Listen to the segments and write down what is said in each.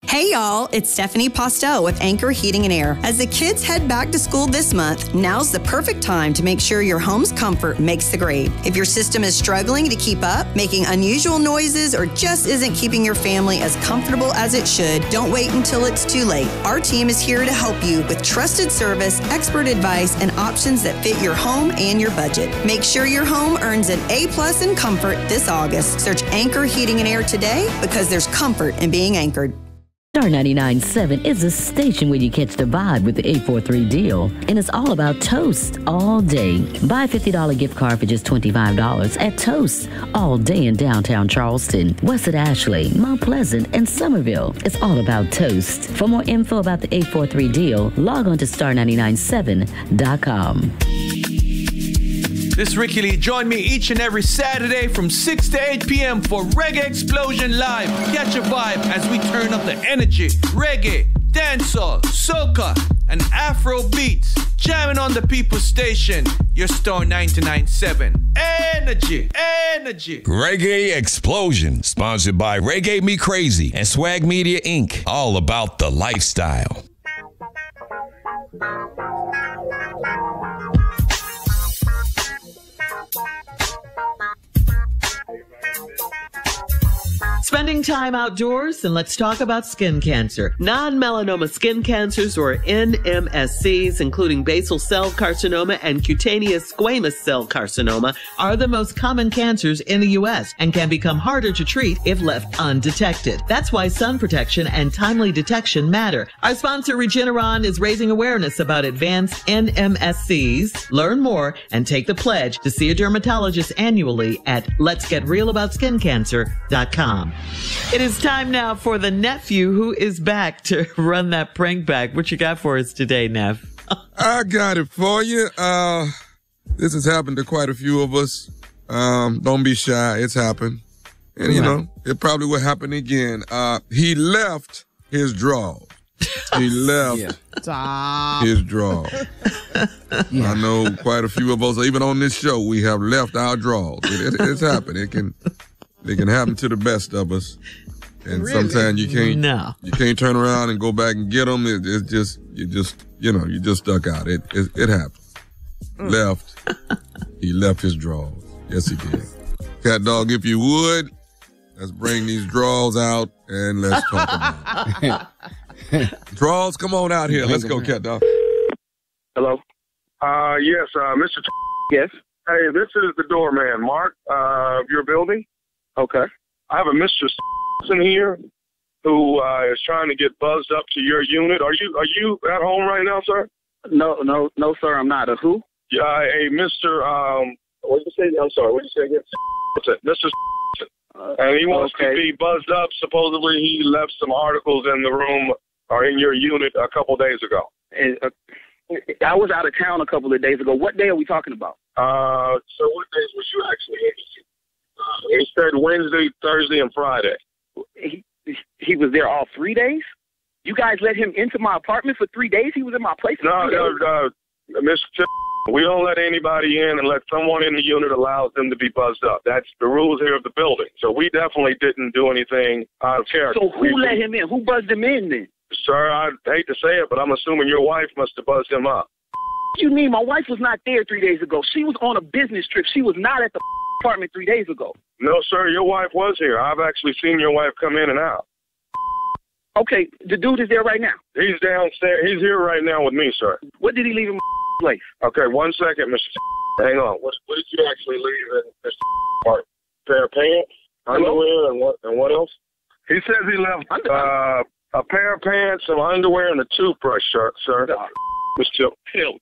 Hey y'all, it's Stephanie Postel with Anchor Heating and Air. As the kids head back to school this month, now's the perfect time to make sure your home's comfort makes the grade. If your system is struggling to keep up, making unusual noises, or just isn't keeping your family as comfortable as it should, don't wait until it's too late. Our team is here to help you with trusted service, expert advice, and options that fit your home and your budget. Make sure your home earns an A+ in comfort this August. Search Anchor Heating and Air today because there's comfort in being anchored. Star 99.7 is a station where you catch the vibe with the 843 deal. And it's all about Toast all day. Buy a $50 gift card for just $25 at Toast all day in downtown Charleston, West at Ashley, Mount Pleasant, and Somerville. It's all about Toast. For more info about the 843 deal, log on to star997.com. This is Ricky Lee. Join me each and every Saturday from 6 to 8 p.m. for Reggae Explosion Live. Catch a vibe as we turn up the energy. Reggae, dancehall, soca, and Afro beats. Jamming on the People's Station. Your Star 99.7. Energy, energy. Reggae Explosion. Sponsored by Reggae Me Crazy and Swag Media Inc. All about the lifestyle. Spending time outdoors, and let's talk about skin cancer. Non-melanoma skin cancers, or NMSCs, including basal cell carcinoma and cutaneous squamous cell carcinoma, are the most common cancers in the U.S. and can become harder to treat if left undetected. That's why sun protection and timely detection matter. Our sponsor, Regeneron, is raising awareness about advanced NMSCs. Learn more and take the pledge to see a dermatologist annually at letsgetrealaboutSkinCancer.com. It is time now for the nephew who is back to run that prank back. What you got for us today, Neff? I got it for you. This has happened to quite a few of us. Don't be shy. It's happened. And, you know, it probably will happen again. He left his drawers. He left his drawers. I know quite a few of us, even on this show, we have left our drawers. It's happened. It can happen to the best of us. And sometimes you can't turn around and go back and get them. You just stuck out. It happens. He left his drawers. Yes, he did. Cat Dog, if you would, let's bring these drawers out and let's talk about it. Draws, come on out here. Let's go, Cat Dog. Hello? Yes, Mr. Yes? Hey, this is the doorman, Mark, of your building. Okay. I have a Mr. in here who is trying to get buzzed up to your unit. Are you at home right now, sir? No, sir, I'm not. A who? Yeah, a Mr. What did you say? I'm sorry. What did you say again? Mr. And he wants to be buzzed up. Supposedly, he left some articles in the room or in your unit a couple days ago. I was out of town a couple of days ago. What day are we talking about? So what days was you actually in? He said Wednesday, Thursday, and Friday. He was there all 3 days? You guys let him into my apartment for 3 days? He was in my place for 3 days? No, Mr. We don't let anybody in unless someone in the unit allows them to be buzzed up. That's the rules here of the building. So we definitely didn't do anything out of character. So who let him in? Who buzzed him in then? Sir, I hate to say it, but I'm assuming your wife must have buzzed him up. What do you mean? My wife was not there 3 days ago. She was on a business trip. She was not at the apartment 3 days ago. No, sir, your wife was here. I've actually seen your wife come in and out. Okay, the dude is there right now. He's downstairs. He's here right now with me, sir. What did he leave in my place? Okay, 1 second, Mr. Hang on. What did you actually leave in Mr. apartment? Pair of pants, underwear, and what else? He says he left a pair of pants, some underwear, and a toothbrush, sir. Mr. Hill,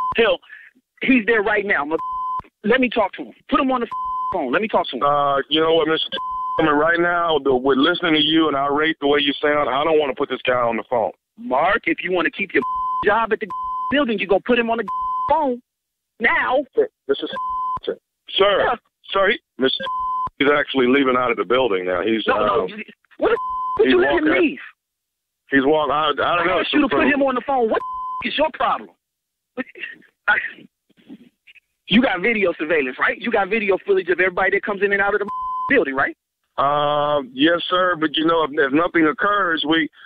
he's there right now. Let me talk to him. Put him on the phone. Let me talk to him. You know what, Mr. Right now, we're listening to you, and I rate the way you sound. I don't want to put this guy on the phone. Mark, if you want to keep your job at the building, you go put him on the phone now. Mr. Sir, Yeah. Sorry, Mr. He's actually leaving out of the building now. He's no. What the would you let him leave? He's walking. I don't know. I asked you to put him on the phone. What is your problem? You got video surveillance, right? You got video footage of everybody that comes in and out of the building, right? Yes, sir. But you know, if nothing occurs, we